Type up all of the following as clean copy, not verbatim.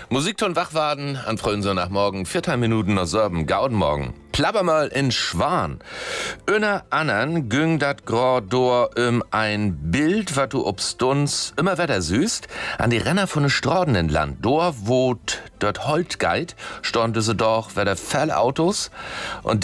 Musikton Wachwaden an Fröhnsonnachmorgen, 4 Minuten nach Sorben, Gaudenmorgen. Plabbermal in Schwan. Öner annern güng dat Grodor ein Bild, wat du obstuns immer weiter süßt, an die Renner von den Strauden in Land. Dor, wo dort Holt geit, stornte sie doch, wer der Fellautos und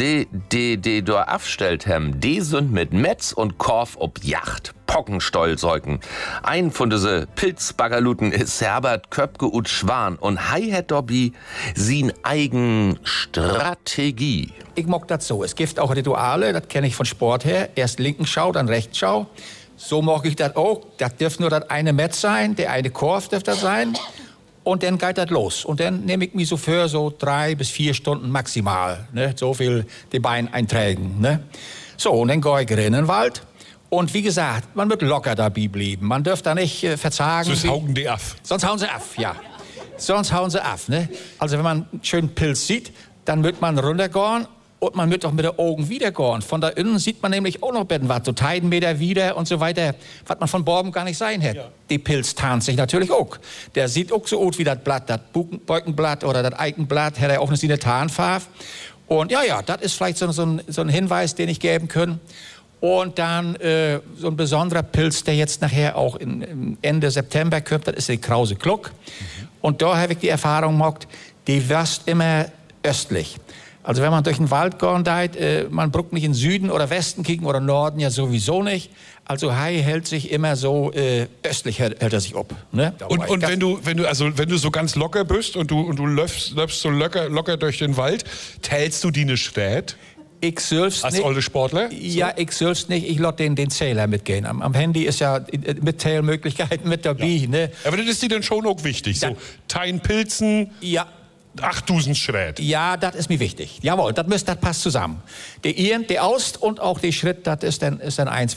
die dort abstellt hem, die sind mit Metz und Korf ob Yacht. Pockenstolzeugen. Ein von diese Pilzbaggerluten ist Herbert Köpke und Schwan und hei het dobby sin eigen Strategie. Ich mag das so. Es gibt auch Rituale, das kenne ich von Sport her. Erst linken Schau, dann rechts Schau. So mag ich das auch. Das dürfte nur das eine Metz sein, der eine Korf dürfte das sein. Und dann geht das los. Und dann nehme ich mich so für so 3 bis 4 Stunden maximal. Ne? So viel die Beine einträgen. Ne? So, und dann gehe ich in den Wald. Und wie gesagt, man wird locker dabei bleiben. Man darf da nicht verzagen. Sonst hauen die ab. Sonst hauen sie ab, ja. Sonst hauen sie ab, ne? Also wenn man einen schönen Pilz sieht, dann wird man runtergehen und man wird auch mit den Augen wieder gehen. Von da innen sieht man nämlich auch noch was, so Teidenmeter wieder und so weiter, was man von Borben gar nicht sein hätte. Ja. Die Pilz tarnt sich natürlich auch. Der sieht auch so aus wie das Blatt, das Beukenblatt oder das Eikenblatt, hat er auch eine Tarnfarbe. Und ja, das ist vielleicht so ein Hinweis, den ich geben kann. Und dann so ein besonderer Pilz, der jetzt nachher auch Ende September kommt, das ist die Krause Gluck. Und da habe ich die Erfahrung gemacht, die wirst immer östlich. Also wenn man durch den Wald geht, man braucht nicht in Süden oder Westen kicken oder Norden ja sowieso nicht. Also Hai hält sich immer so östlich hält er sich ab. Ne? Und wenn du so ganz locker bist und du läufst so locker durch den Wald, tälst du die ne Schwät? Ich selbst als nicht. alte Sportler? Ja, ich selbst nicht. Ich lasse den Zähler mitgehen. Am Handy ist ja mit Zählmöglichkeiten mit dabei. Ja. Ne? Aber das ist dir dann schon auch wichtig. So, Tein Pilzen, ja. 8000 Schritt. Ja, das ist mir wichtig. Jawohl, das passt zusammen. Der Iren, der Aust und auch der Schritt, das ist dann eins.